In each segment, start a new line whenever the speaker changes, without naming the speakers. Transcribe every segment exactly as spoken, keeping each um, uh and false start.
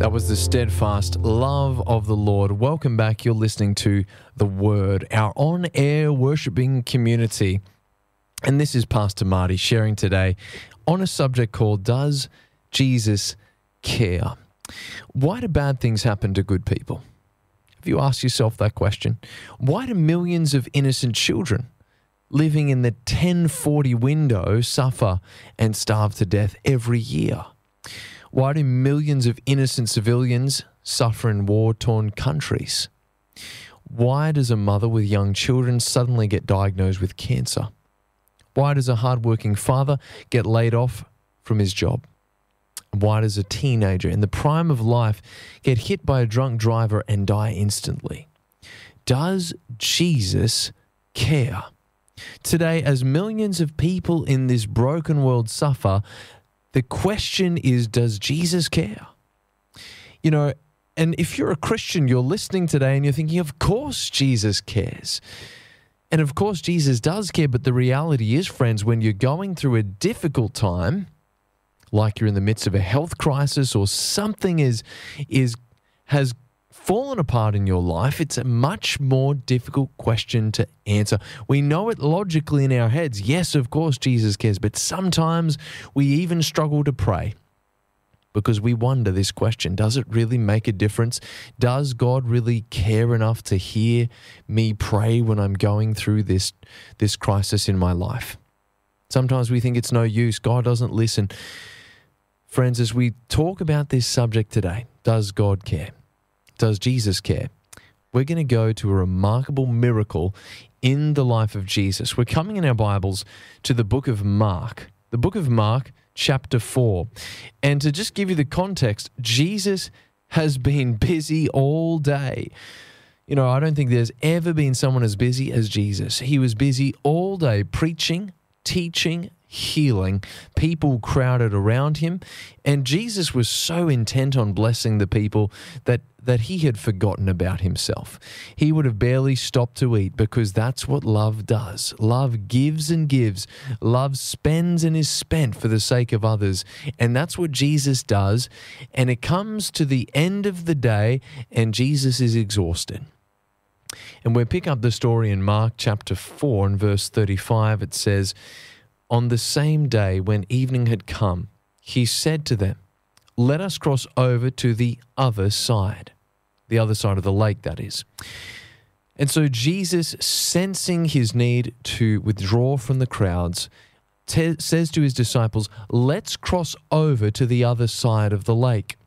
That was the steadfast love of the Lord. Welcome back. You're listening to The Word, our on-air worshiping community. And this is Pastor Marty sharing today on a subject called, Does Jesus Care? Why do bad things happen to good people? Have you asked yourself that question? Why do millions of innocent children living in the ten forty window suffer and starve to death every year? Why do millions of innocent civilians suffer in war-torn countries? Why does a mother with young children suddenly get diagnosed with cancer? Why does a hardworking father get laid off from his job? Why does a teenager in the prime of life get hit by a drunk driver and die instantly? Does Jesus care? Today, as millions of people in this broken world suffer, the question is, does Jesus care? You know, and if you're a Christian, you're listening today and you're thinking, of course Jesus cares. And of course Jesus does care, but the reality is, friends, when you're going through a difficult time, like you're in the midst of a health crisis or something is is has fallen apart in your life, it's a much more difficult question to answer. We know it logically in our heads. Yes, of course, Jesus cares, but sometimes we even struggle to pray because we wonder this question: does it really make a difference? Does God really care enough to hear me pray when I'm going through this, this crisis in my life? Sometimes we think it's no use. God doesn't listen. Friends, as we talk about this subject today, does God care? Does Jesus care? We're going to go to a remarkable miracle in the life of Jesus. We're coming in our Bibles to the book of Mark, the book of Mark, chapter four. And to just give you the context, Jesus has been busy all day. You know, I don't think there's ever been someone as busy as Jesus. He was busy all day preaching, teaching, healing. People crowded around him, and Jesus was so intent on blessing the people that that he had forgotten about himself. He would have barely stopped to eat, because that's what love does. Love gives and gives. Love spends and is spent for the sake of others, and that's what Jesus does. And it comes to the end of the day, and Jesus is exhausted. And we pick up the story in Mark chapter four and verse thirty-five. It says, "On the same day when evening had come, he said to them, 'Let us cross over to the other side,'" the other side of the lake, that is. And so Jesus, sensing his need to withdraw from the crowds, te- says to his disciples, "Let's cross over to the other side of the lake."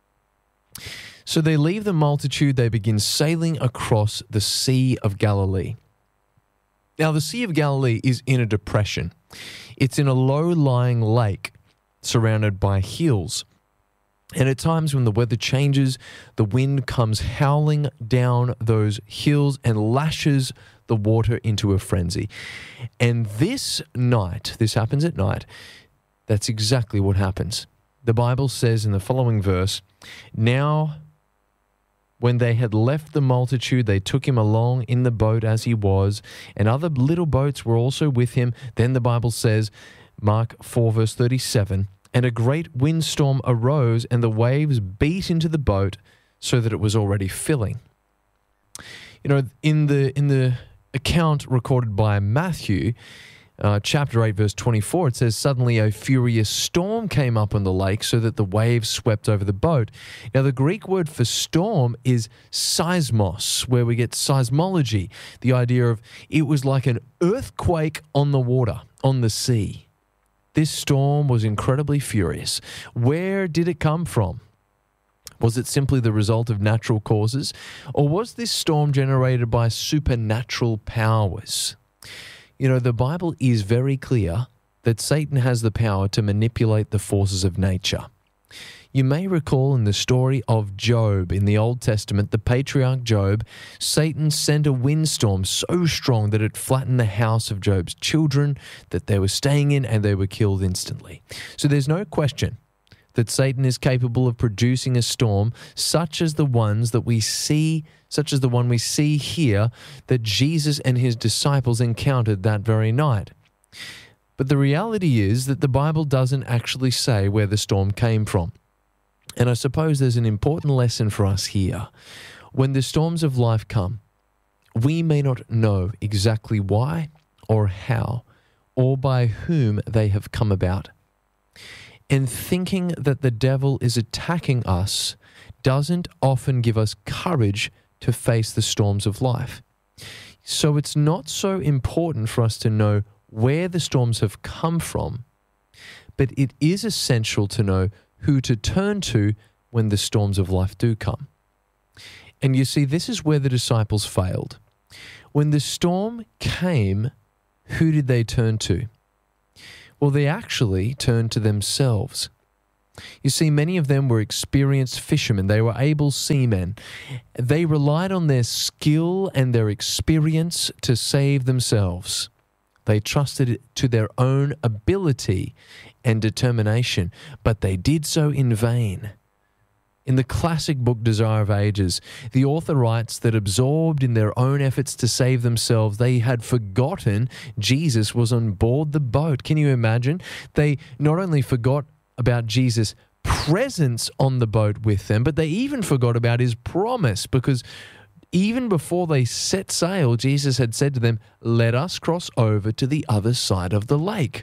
So they leave the multitude, they begin sailing across the Sea of Galilee. Now, the Sea of Galilee is in a depression. It's in a low-lying lake surrounded by hills. And at times when the weather changes, the wind comes howling down those hills and lashes the water into a frenzy. And this night, this happens at night, that's exactly what happens. The Bible says in the following verse, "Now, when they had left the multitude, they took him along in the boat as he was, and other little boats were also with him." Then the Bible says, Mark four, verse thirty-seven, "And a great windstorm arose, and the waves beat into the boat so that it was already filling." You know, in the in the account recorded by Matthew, Uh, chapter eight, verse twenty-four, it says, "Suddenly a furious storm came up on the lake so that the waves swept over the boat." Now, the Greek word for storm is seismos, where we get seismology, the idea of it was like an earthquake on the water, on the sea. This storm was incredibly furious. Where did it come from? Was it simply the result of natural causes, or was this storm generated by supernatural powers? You know, the Bible is very clear that Satan has the power to manipulate the forces of nature. You may recall in the story of Job in the Old Testament, the patriarch Job, Satan sent a windstorm so strong that it flattened the house of Job's children that they were staying in, and they were killed instantly. So there's no question that Satan is capable of producing a storm such as the ones that we see, such as the one we see here that Jesus and his disciples encountered that very night. But the reality is that the Bible doesn't actually say where the storm came from. And I suppose there's an important lesson for us here. When the storms of life come, we may not know exactly why or how or by whom they have come about. And thinking that the devil is attacking us doesn't often give us courage to face the storms of life. So it's not so important for us to know where the storms have come from, but it is essential to know who to turn to when the storms of life do come. And you see, this is where the disciples failed. When the storm came, who did they turn to? Well, they actually turned to themselves. You see, many of them were experienced fishermen. They were able seamen. They relied on their skill and their experience to save themselves. They trusted to their own ability and determination, but they did so in vain. In the classic book Desire of Ages, the author writes that absorbed in their own efforts to save themselves, they had forgotten Jesus was on board the boat. Can you imagine? They not only forgot about Jesus' presence on the boat with them, but they even forgot about his promise, because even before they set sail, Jesus had said to them, "Let us cross over to the other side of the lake."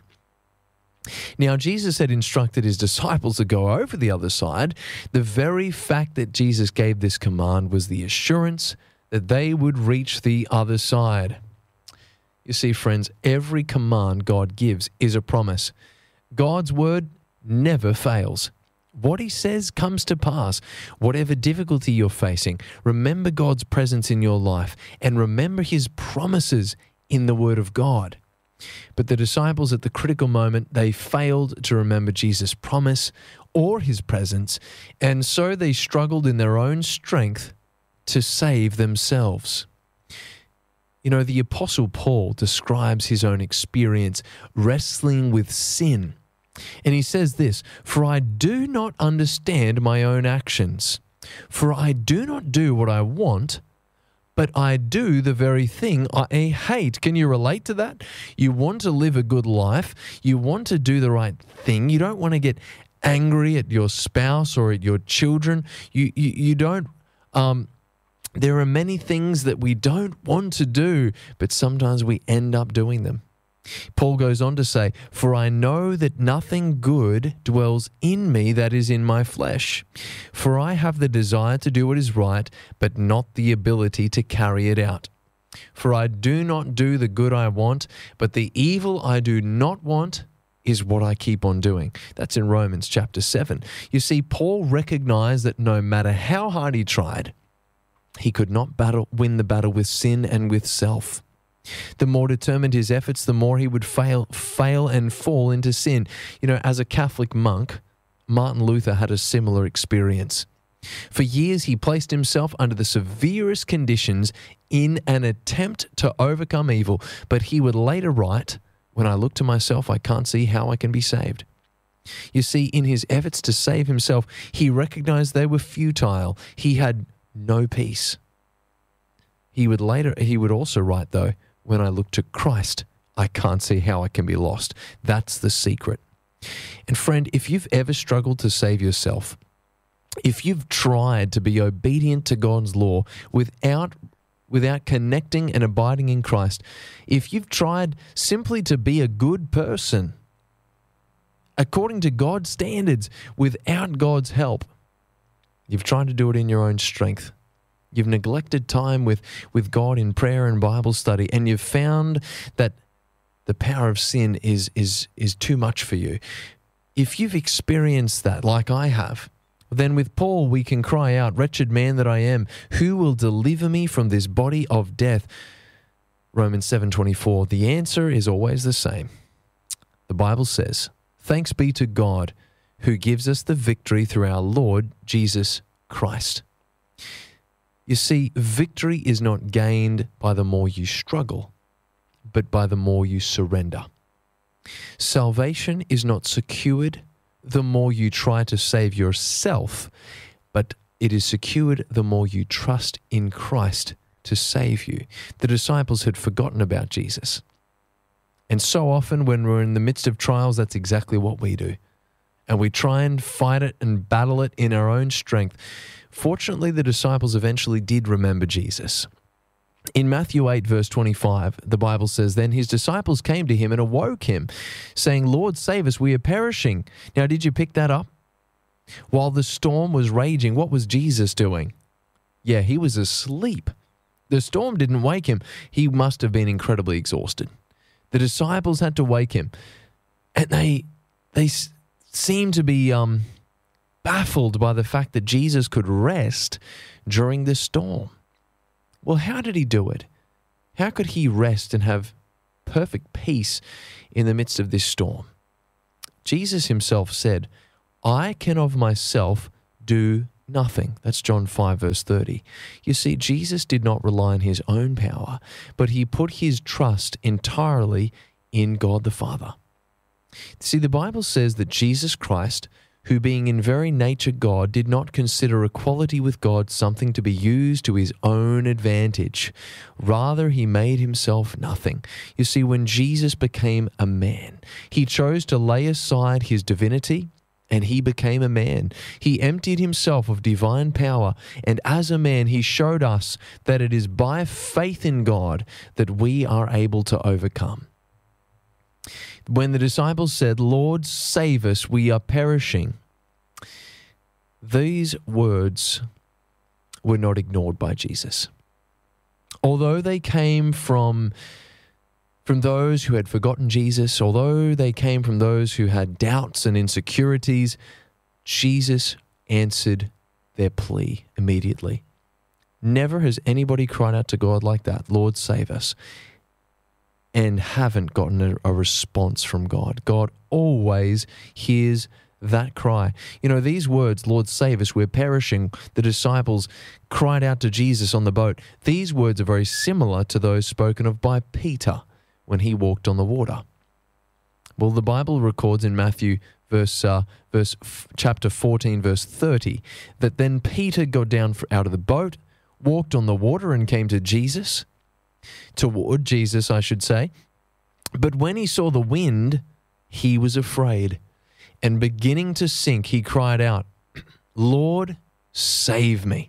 Now, Jesus had instructed his disciples to go over the other side. The very fact that Jesus gave this command was the assurance that they would reach the other side. You see, friends, every command God gives is a promise. God's word never fails. What he says comes to pass. Whatever difficulty you're facing, remember God's presence in your life and remember his promises in the word of God. But the disciples at the critical moment, they failed to remember Jesus' promise or his presence, and so they struggled in their own strength to save themselves. You know, the Apostle Paul describes his own experience wrestling with sin. And he says this, "For I do not understand my own actions. For I do not do what I want, but I do the very thing I hate." Can you relate to that? You want to live a good life. You want to do the right thing. You don't want to get angry at your spouse or at your children. You, you, you don't... Um, there are many things that we don't want to do, but sometimes we end up doing them. Paul goes on to say, "For I know that nothing good dwells in me, that is in my flesh. For I have the desire to do what is right, but not the ability to carry it out. For I do not do the good I want, but the evil I do not want is what I keep on doing." That's in Romans chapter seven. You see, Paul recognized that no matter how hard he tried, he could not battle, win the battle with sin and with self. The more determined his efforts, the more he would fail, fail and fall into sin. You know, as a Catholic monk, Martin Luther had a similar experience. For years, he placed himself under the severest conditions in an attempt to overcome evil, but he would later write, "When I look to myself, I can't see how I can be saved." You see, in his efforts to save himself, he recognized they were futile. He had no peace. He would later, he would also write, though, "When I look to Christ, I can't see how I can be lost." That's the secret. And friend, if you've ever struggled to save yourself, if you've tried to be obedient to God's law without, without connecting and abiding in Christ, if you've tried simply to be a good person according to God's standards without God's help, you've tried to do it in your own strength, you've neglected time with, with God in prayer and Bible study, and you've found that the power of sin is, is, is too much for you. If you've experienced that, like I have, then with Paul we can cry out, "Wretched man that I am, who will deliver me from this body of death?" Romans seven twenty-four. The answer is always the same. The Bible says, "Thanks be to God who gives us the victory through our Lord Jesus Christ." You see, victory is not gained by the more you struggle, but by the more you surrender. Salvation is not secured the more you try to save yourself, but it is secured the more you trust in Christ to save you. The disciples had forgotten about Jesus. And so often when we're in the midst of trials, that's exactly what we do. and we try and fight it and battle it in our own strength. Fortunately, the disciples eventually did remember Jesus. In Matthew eight, verse twenty-five, the Bible says, "Then his disciples came to him and awoke him, saying, 'Lord, save us, we are perishing.'" Now, did you pick that up? While the storm was raging, what was Jesus doing? Yeah, he was asleep. The storm didn't wake him. He must have been incredibly exhausted. The disciples had to wake him, and they they seemed to be um, baffled by the fact that Jesus could rest during the storm. Well, how did he do it? How could he rest and have perfect peace in the midst of this storm? Jesus himself said, "I can of myself do nothing." That's John five, verse thirty. You see, Jesus did not rely on his own power, but he put his trust entirely in God the Father. See, the Bible says that Jesus Christ, who being in very nature God, did not consider equality with God something to be used to his own advantage. Rather, he made himself nothing. You see, when Jesus became a man, he chose to lay aside his divinity, and he became a man. He emptied himself of divine power, and as a man, he showed us that it is by faith in God that we are able to overcome. When the disciples said, "Lord, save us, we are perishing," these words were not ignored by Jesus. Although they came from, from those who had forgotten Jesus, although they came from those who had doubts and insecurities, Jesus answered their plea immediately. Never has anybody cried out to God like that, "Lord, save us," and haven't gotten a, a response from God. God always hears that cry. You know, these words, "Lord, save us, we're perishing," the disciples cried out to Jesus on the boat. These words are very similar to those spoken of by Peter when he walked on the water. Well, the Bible records in Matthew verse, uh, verse f- chapter fourteen, verse thirty, that then Peter got down out of the boat, walked on the water and came to Jesus, toward Jesus, I should say. But when he saw the wind, he was afraid, and beginning to sink, he cried out, "Lord, save me."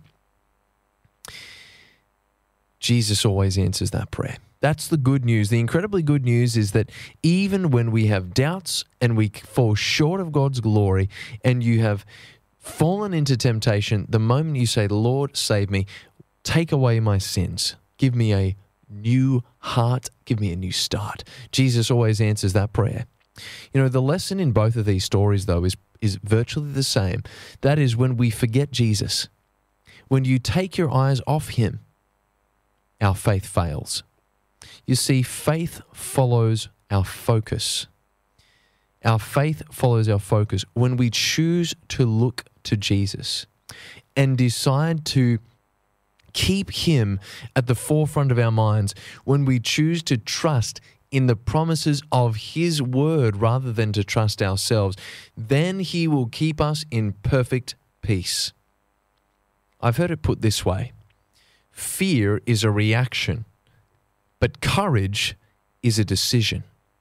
Jesus always answers that prayer. That's the good news. The incredibly good news is that even when we have doubts and we fall short of God's glory and you have fallen into temptation, the moment you say, "Lord, save me, take away my sins, give me a new heart, give me a new start," Jesus always answers that prayer. You know, the lesson in both of these stories, though, is, is virtually the same. That is, when we forget Jesus, when you take your eyes off him, our faith fails. You see, faith follows our focus. Our faith follows our focus. When we choose to look to Jesus and decide to keep him at the forefront of our minds, when we choose to trust in the promises of his word rather than to trust ourselves, then he will keep us in perfect peace. I've heard it put this way: fear is a reaction, but courage is a decision.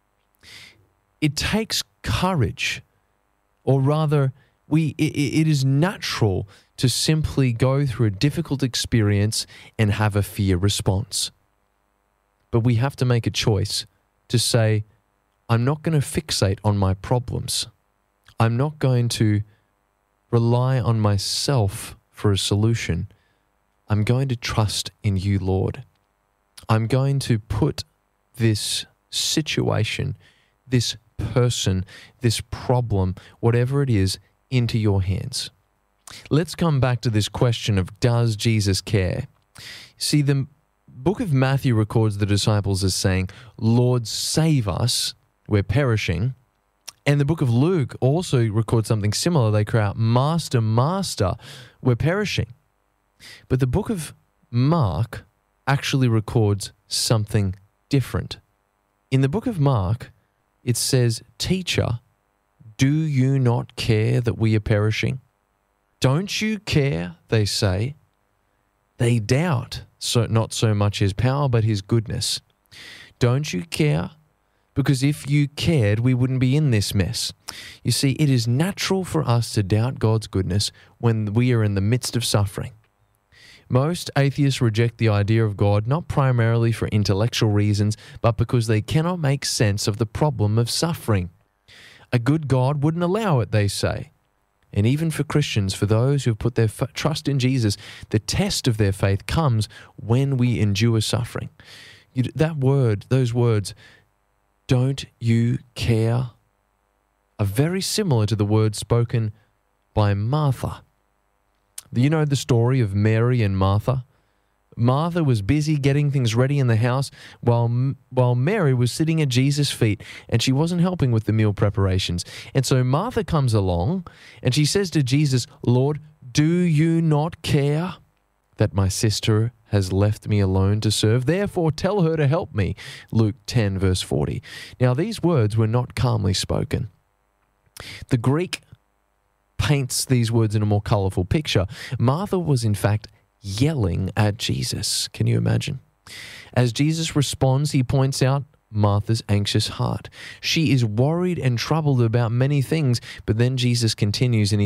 It takes courage, or rather, we it, it is natural to simply go through a difficult experience and have a fear response. But we have to make a choice to say, I'm not going to fixate on my problems. I'm not going to rely on myself for a solution. I'm going to trust in you, Lord. I'm going to put this situation, this person, this problem, whatever it is, into your hands. Let's come back to this question of, does Jesus care? See, the book of Matthew records the disciples as saying, "Lord, save us, we're perishing." And the book of Luke also records something similar. They cry out, "Master, Master, we're perishing." But the book of Mark actually records something different. In the book of Mark, it says, "Teacher, do you not care that we are perishing?" Don't you care, they say. They doubt so not so much his power, but his goodness. Don't you care because if you cared, we wouldn't be in this mess. You see, it is natural for us to doubt God's goodness when we are in the midst of suffering. Most atheists reject the idea of God not primarily for intellectual reasons, but because they cannot make sense of the problem of suffering. A good God wouldn't allow it, they say. And even for Christians, for those who have put their f- trust in Jesus, the test of their faith comes when we endure suffering. You, that word, those words, don't you care, are very similar to the words spoken by Martha. You know the story of Mary and Martha? Martha was busy getting things ready in the house while, while Mary was sitting at Jesus' feet, and she wasn't helping with the meal preparations. And so Martha comes along and she says to Jesus, "Lord, do you not care that my sister has left me alone to serve? Therefore tell her to help me." Luke ten, verse forty. Now these words were not calmly spoken. The Greek paints these words in a more colorful picture. Martha was in fact yelling at Jesus. Can you imagine? As Jesus responds, he points out Martha's anxious heart. She is worried and troubled about many things, but then Jesus continues and he